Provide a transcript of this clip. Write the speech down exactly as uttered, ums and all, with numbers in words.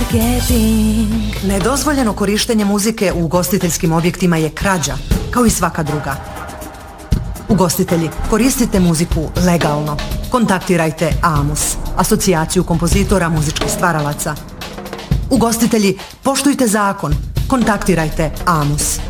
forgetting. Nedozvoljeno korištenje muzike u ugostiteljskim objektima je krađa, kao i svaka druga. Ugostitelji, koristite muziku legalno. Kontaktirajte AMUS, asocijaciju kompozitora muzičkih stvaralaca. Ugostitelji, poštujte zakon. Kontaktirajte AMUS.